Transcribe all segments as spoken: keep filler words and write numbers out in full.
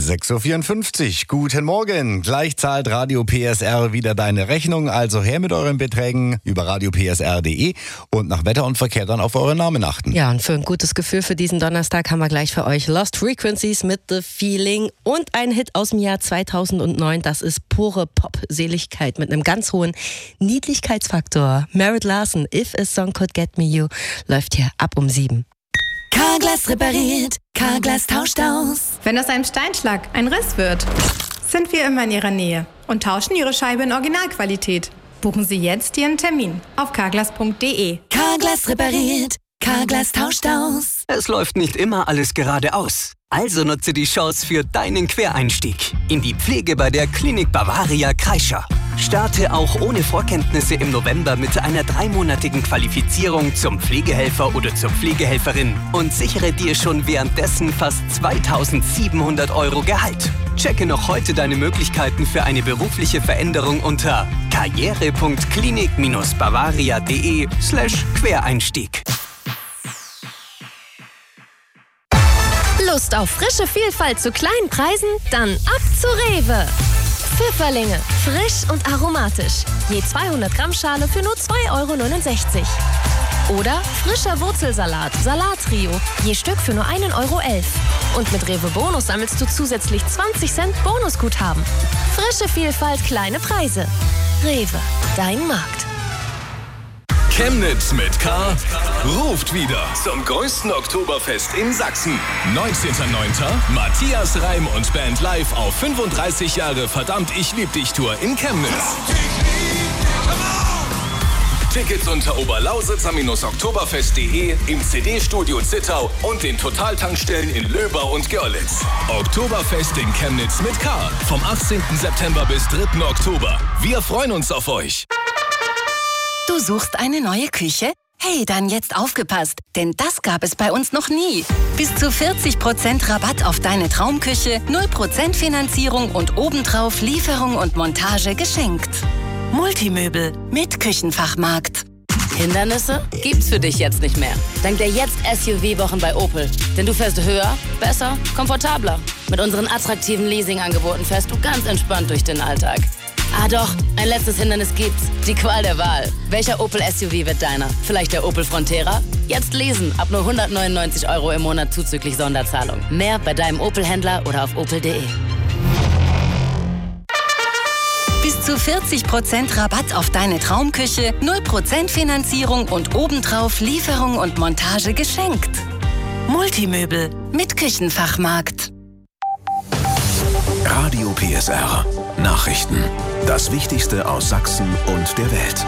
sechs Uhr vierundfünfzig, guten Morgen. Gleich zahlt Radio P S R wieder deine Rechnung, also her mit euren Beträgen über radio p s r punkt d e und nach Wetter und Verkehr dann auf eure Namen achten. Ja, und für ein gutes Gefühl für diesen Donnerstag haben wir gleich für euch Lost Frequencies mit The Feeling und ein Hit aus dem Jahr zweitausendneun, das ist pure Pop-Seligkeit mit einem ganz hohen Niedlichkeitsfaktor. Merritt Larson, If a Song Could Get Me You, läuft hier ab um sieben. Carglass repariert, Carglass tauscht aus. Wenn aus einem Steinschlag ein Riss wird, sind wir immer in Ihrer Nähe und tauschen Ihre Scheibe in Originalqualität. Buchen Sie jetzt Ihren Termin auf carglass punkt d e. Carglass repariert, Carglass tauscht aus. Es läuft nicht immer alles geradeaus. Also nutze die Chance für deinen Quereinstieg in die Pflege bei der Klinik Bavaria Kreischer. Starte auch ohne Vorkenntnisse im November mit einer dreimonatigen Qualifizierung zum Pflegehelfer oder zur Pflegehelferin und sichere dir schon währenddessen fast zweitausendsiebenhundert Euro Gehalt. Checke noch heute deine Möglichkeiten für eine berufliche Veränderung unter karriere punkt klinik bavaria punkt d e slash Quereinstieg. Lust auf frische Vielfalt zu kleinen Preisen? Dann ab zu Rewe. Pfifferlinge, frisch und aromatisch. Je zweihundert Gramm Schale für nur zwei Euro neunundsechzig. Oder frischer Wurzelsalat, Salattrio, je Stück für nur ein Euro elf. Und mit Rewe Bonus sammelst du zusätzlich zwanzig Cent Bonusguthaben. Frische Vielfalt, kleine Preise. Rewe, dein Markt. Chemnitz mit K ruft wieder zum größten Oktoberfest in Sachsen. neunzehnter neunter Matthias Reim und Band live auf fünfunddreißig Jahre Verdammt, ich lieb dich Tour in Chemnitz. Tickets unter oberlausitzer Oktoberfest punkt d e, im C D-Studio Zittau und den Totaltankstellen in Löbau und Görlitz. Oktoberfest in Chemnitz mit K vom achtzehnten September bis dritten Oktober. Wir freuen uns auf euch. Du suchst eine neue Küche? Hey, dann jetzt aufgepasst, denn das gab es bei uns noch nie. Bis zu vierzig Prozent Rabatt auf deine Traumküche, null Prozent Finanzierung und obendrauf Lieferung und Montage geschenkt. Multimöbel mit Küchenfachmarkt. Hindernisse gibt's für dich jetzt nicht mehr. Dank der Jetzt-S U V-Wochen bei Opel. Denn du fährst höher, besser, komfortabler. Mit unseren attraktiven Leasing-Angeboten fährst du ganz entspannt durch den Alltag. Ah doch, ein letztes Hindernis gibt's. Die Qual der Wahl. Welcher Opel S U V wird deiner? Vielleicht der Opel Frontera? Jetzt lesen. Ab nur hundertneunundneunzig Euro im Monat zuzüglich Sonderzahlung. Mehr bei deinem Opel-Händler oder auf opel punkt d e. Bis zu vierzig Prozent Rabatt auf deine Traumküche, null Prozent Finanzierung und obendrauf Lieferung und Montage geschenkt. Multimöbel mit Küchenfachmarkt. Radio P S R. Nachrichten. Das Wichtigste aus Sachsen und der Welt.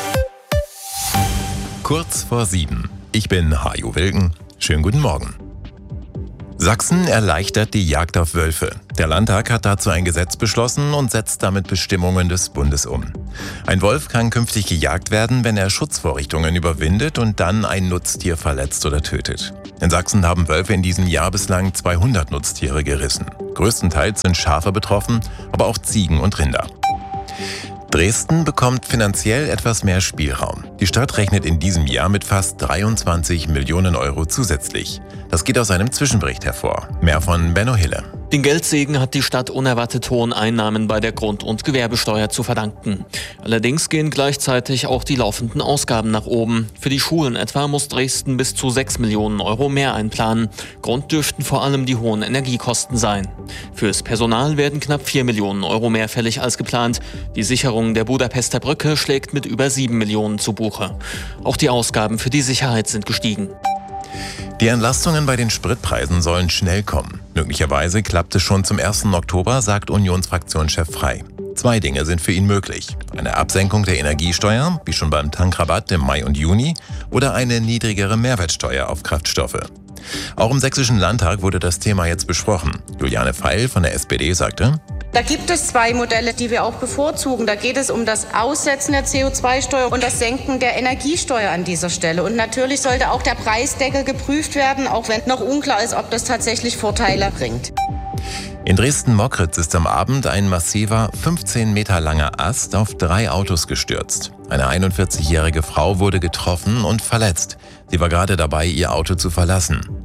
Kurz vor sieben. Ich bin Hajo Wilken. Schönen guten Morgen. Sachsen erleichtert die Jagd auf Wölfe. Der Landtag hat dazu ein Gesetz beschlossen und setzt damit Bestimmungen des Bundes um. Ein Wolf kann künftig gejagt werden, wenn er Schutzvorrichtungen überwindet und dann ein Nutztier verletzt oder tötet. In Sachsen haben Wölfe in diesem Jahr bislang zweihundert Nutztiere gerissen. Größtenteils sind Schafe betroffen, aber auch Ziegen und Rinder. Dresden bekommt finanziell etwas mehr Spielraum. Die Stadt rechnet in diesem Jahr mit fast dreiundzwanzig Millionen Euro zusätzlich. Das geht aus einem Zwischenbericht hervor. Mehr von Benno Hille. Den Geldsegen hat die Stadt unerwartet hohen Einnahmen bei der Grund- und Gewerbesteuer zu verdanken. Allerdings gehen gleichzeitig auch die laufenden Ausgaben nach oben. Für die Schulen etwa muss Dresden bis zu sechs Millionen Euro mehr einplanen. Grund dürften vor allem die hohen Energiekosten sein. Fürs Personal werden knapp vier Millionen Euro mehr fällig als geplant. Die Sicherung der Budapester Brücke schlägt mit über sieben Millionen zu Buche. Auch die Ausgaben für die Sicherheit sind gestiegen. Die Entlastungen bei den Spritpreisen sollen schnell kommen. Möglicherweise klappt es schon zum ersten Oktober, sagt Unionsfraktionschef Frey. Zwei Dinge sind für ihn möglich. Eine Absenkung der Energiesteuer, wie schon beim Tankrabatt im Mai und Juni, oder eine niedrigere Mehrwertsteuer auf Kraftstoffe. Auch im Sächsischen Landtag wurde das Thema jetzt besprochen. Juliane Pfeil von der S P D sagte: Da gibt es zwei Modelle, die wir auch bevorzugen. Da geht es um das Aussetzen der C O zwei Steuer und das Senken der Energiesteuer an dieser Stelle. Und natürlich sollte auch der Preisdeckel geprüft werden, auch wenn noch unklar ist, ob das tatsächlich Vorteile bringt. In Dresden-Mockritz ist am Abend ein massiver, fünfzehn Meter langer Ast auf drei Autos gestürzt. Eine einundvierzigjährige Frau wurde getroffen und verletzt. Sie war gerade dabei, ihr Auto zu verlassen.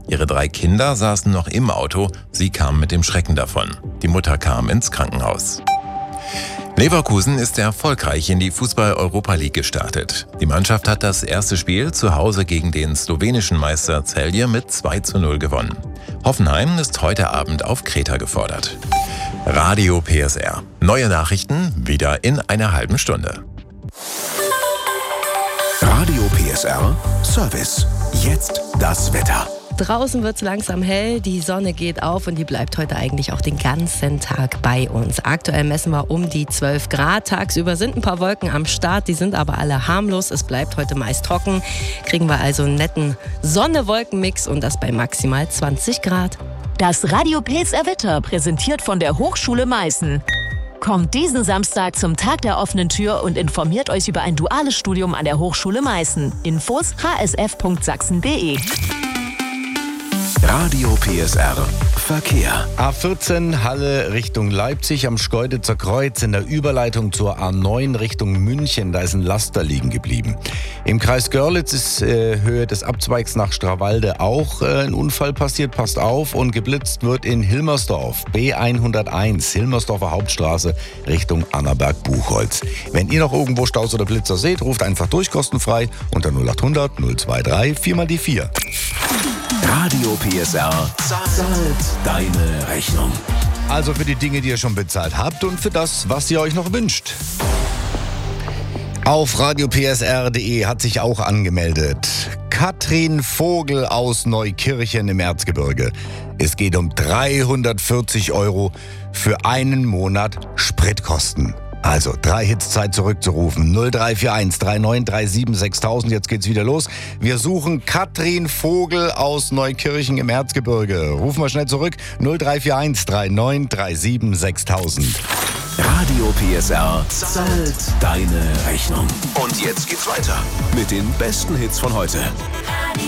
Ihre drei Kinder saßen noch im Auto, sie kamen mit dem Schrecken davon. Die Mutter kam ins Krankenhaus. Leverkusen ist erfolgreich in die Fußball-Europa League gestartet. Die Mannschaft hat das erste Spiel zu Hause gegen den slowenischen Meister Celje mit zwei zu null gewonnen. Hoffenheim ist heute Abend auf Kreta gefordert. Radio P S R. Neue Nachrichten wieder in einer halben Stunde. Radio P S R Service. Jetzt das Wetter. Draußen wird es langsam hell, die Sonne geht auf und die bleibt heute eigentlich auch den ganzen Tag bei uns. Aktuell messen wir um die zwölf Grad. Tagsüber sind ein paar Wolken am Start, die sind aber alle harmlos. Es bleibt heute meist trocken. Kriegen wir also einen netten Sonne-Wolken-Mix und das bei maximal zwanzig Grad. Das Radio P S R Wetter präsentiert von der Hochschule Meißen. Kommt diesen Samstag zum Tag der offenen Tür und informiert euch über ein duales Studium an der Hochschule Meißen. Infos h s f punkt sachsen punkt d e. Radio P S R Verkehr. A vierzehn Halle Richtung Leipzig am Schkeuditzer Kreuz in der Überleitung zur A neun Richtung München. Da ist ein Laster liegen geblieben. Im Kreis Görlitz ist äh, Höhe des Abzweigs nach Strawalde auch äh, ein Unfall passiert. Passt auf, und geblitzt wird in Hilmersdorf. B hunderteins, Hilmersdorfer Hauptstraße Richtung Annaberg-Buchholz. Wenn ihr noch irgendwo Staus oder Blitzer seht, ruft einfach durch, kostenfrei unter null acht hundert null zweiundzwanzig vier mal die vier. Radio P S R zahlt deine Rechnung. Also für die Dinge, die ihr schon bezahlt habt und für das, was ihr euch noch wünscht. Auf radio p s r punkt d e hat sich auch angemeldet Katrin Vogel aus Neukirchen im Erzgebirge. Es geht um dreihundertvierzig Euro für einen Monat Spritkosten. Also drei Hits Zeit zurückzurufen. null drei vier eins drei neun drei sieben sechstausend. Jetzt geht's wieder los. Wir suchen Katrin Vogel aus Neukirchen im Erzgebirge. Rufen wir schnell zurück. null drei vier eins drei neun drei sieben sechstausend. Radio P S R zahlt deine Rechnung. Und jetzt geht's weiter mit den besten Hits von heute. Radio